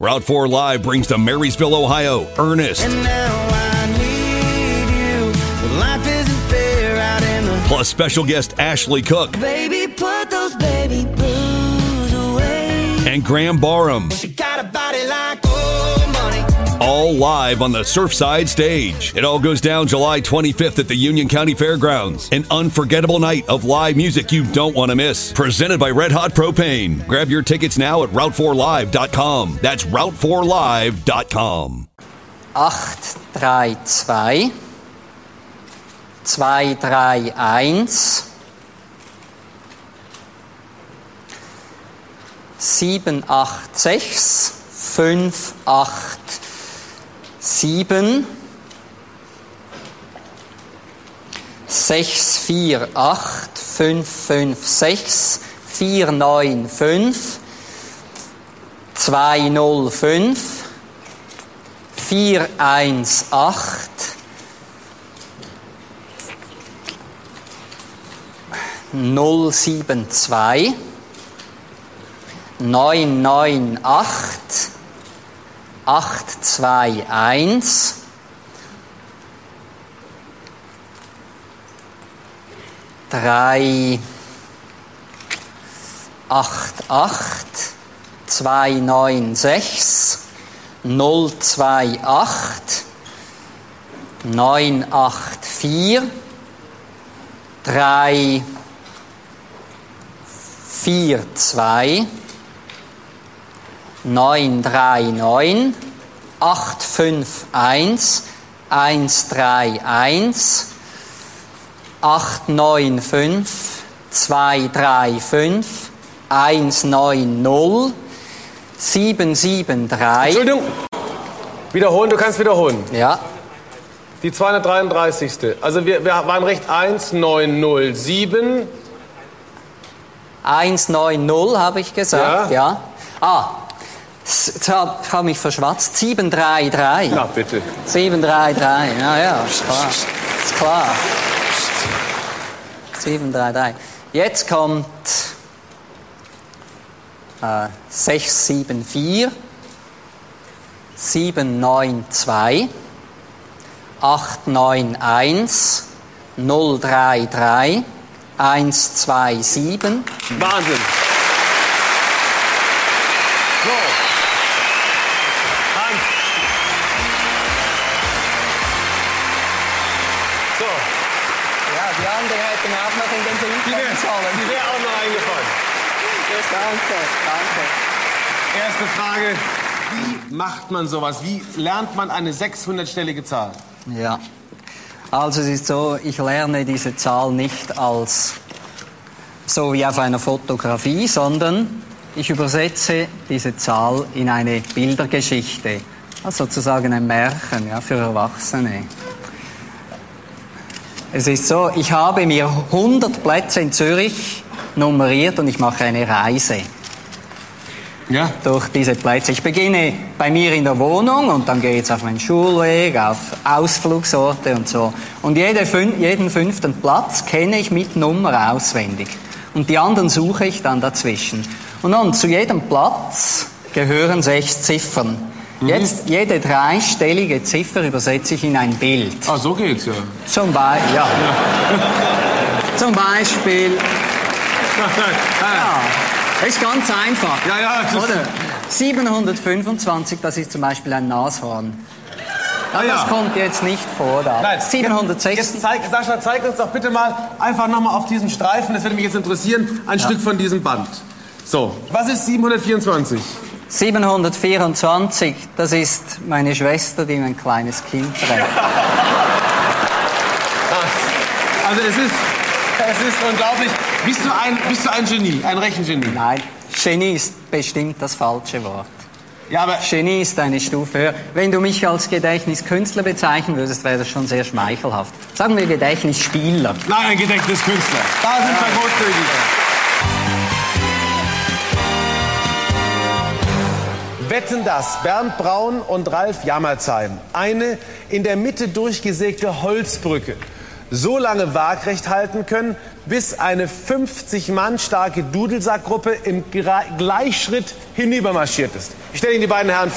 Route 4 Live brings to Marysville, Ohio, Ernest. And now I need you. But life isn't fair out in the... Plus special guest Ashley Cook. Baby, put those baby blues away. And Graham Barham. She got a body like old money. All live on the Surfside stage. It all goes down July 25th at the Union County Fairgrounds. An unforgettable night of live music you don't want to miss. Presented by Red Hot Propane. Grab your tickets now at Route4Live.com. That's Route4Live.com. 832 231 786 587 648 556 495 205 418 072 998 821 388 296 028 984 342 939 851 131 895 235 190 773. Entschuldigung. Wiederholen, du kannst wiederholen. Ja. Die 233. Also wir waren recht 1907. 190 habe ich gesagt, ja. Jetzt habe mich verschwatzt. 733. Na bitte. 733, ja, ist klar. Ist klar. 733. Jetzt kommt 674 792 891 033 127. Wahnsinn. So. Hans. So. Ja, die anderen hätten auch noch in den Film kommen sollen. Die wäre auch noch eingefallen. Danke. Erste Frage. Wie macht man sowas? Wie lernt man eine 600-stellige Zahl? Ja. Also es ist so, ich lerne diese Zahl nicht als so wie auf einer Fotografie, sondern ich übersetze diese Zahl in eine Bildergeschichte, also sozusagen ein Märchen, ja, für Erwachsene. Es ist so, ich habe mir 100 Plätze in Zürich nummeriert und ich mache eine Reise. Ja. Durch diese Plätze. Ich beginne bei mir in der Wohnung und dann gehe ich auf meinen Schulweg, auf Ausflugsorte und so. Und jeden 5. Platz kenne ich mit Nummer auswendig. Und die anderen suche ich dann dazwischen. Und dann zu jedem Platz gehören 6 Ziffern. Jetzt jede 3-stellige Ziffer übersetze ich in ein Bild. Ah, so geht's ja. Zum Beispiel. Ja. Das ist ganz einfach. Ja, das oder? 725, das ist zum Beispiel ein Nashorn. Das kommt jetzt nicht vor da. Nein. 706. Sascha, zeig uns doch bitte mal einfach nochmal auf diesen Streifen, das würde mich jetzt interessieren, ein Stück von diesem Band. So, was ist 724? 724, das ist meine Schwester, die mein kleines Kind trägt. Also es ist unglaublich. Bist du ein Genie, ein Rechengenie? Nein, Genie ist bestimmt das falsche Wort. Ja, aber Genie ist eine Stufe höher. Wenn du mich als Gedächtniskünstler bezeichnen würdest, wäre das schon sehr schmeichelhaft. Sagen wir Gedächtnisspieler. Nein, ein Gedächtniskünstler. Da sind wir großzügig. Wetten, dass Bernd Braun und Ralf Jammerzheim eine in der Mitte durchgesägte Holzbrücke so lange waagrecht halten können, bis eine 50 Mann starke Dudelsackgruppe im Gleichschritt hinübermarschiert ist. Ich stelle Ihnen die beiden Herren vor.